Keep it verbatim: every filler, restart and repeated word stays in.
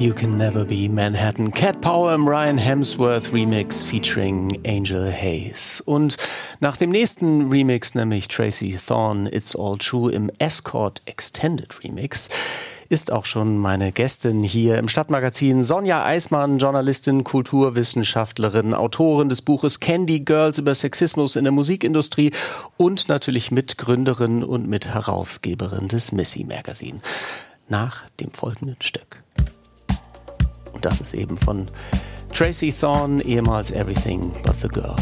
You Can Never Be Manhattan. Cat Power im Ryan Hemsworth Remix featuring Angel Hayes. Und nach dem nächsten Remix, nämlich Tracy Thorn, It's All True im Escort Extended Remix, ist auch schon meine Gästin hier im Stadtmagazin, Sonja Eismann, Journalistin, Kulturwissenschaftlerin, Autorin des Buches Candy Girls über Sexismus in der Musikindustrie und natürlich Mitgründerin und Mitherausgeberin des Missy Magazine. Nach dem folgenden Stück. Und das ist eben von Tracy Thorn, ehemals Everything But The Girl.